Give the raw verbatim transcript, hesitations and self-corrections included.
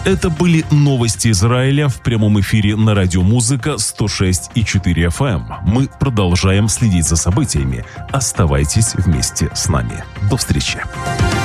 Это были новости Израиля в прямом эфире на Радио Музыка сто шесть и четыре эф эм. Мы продолжаем следить за событиями. Оставайтесь вместе с нами. До встречи.